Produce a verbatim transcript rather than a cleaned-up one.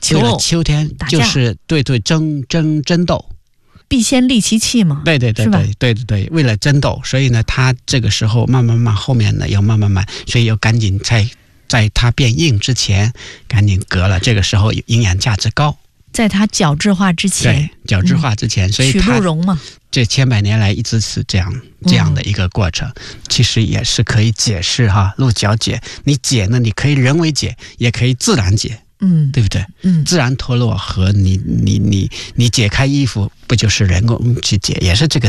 为了秋天就是对对争争争斗， 必先利其器嘛。 对对对对对对对，为了争斗，所以呢，它这个时候慢慢慢后面呢要慢慢慢，所以要赶紧在在它变硬之前赶紧割了，这个时候营养价值高。 在它角质化之前， 对，角质化之前，嗯、所以取鹿茸嘛， 这千百年来一直是这样这样的一个过程，嗯、其实也是可以解释哈，鹿角解，你解呢，你可以人为解，也可以自然解，嗯，对不对？嗯，自然脱落和你你你你解开衣服，不就是人工去解，也是这个。